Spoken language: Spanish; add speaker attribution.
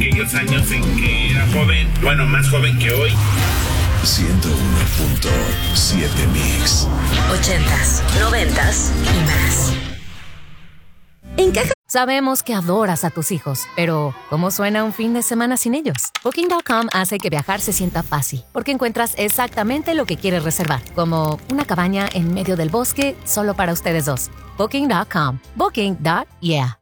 Speaker 1: aquellos años en que era joven, bueno, más joven que hoy.
Speaker 2: 101.7 Mix.
Speaker 3: 80s, 90s y más.
Speaker 4: Sabemos que adoras a tus hijos, pero ¿cómo suena un fin de semana sin ellos? Booking.com hace que viajar se sienta fácil, porque encuentras exactamente lo que quieres reservar, como una cabaña en medio del bosque solo para ustedes dos. Booking.com. Booking.yeah.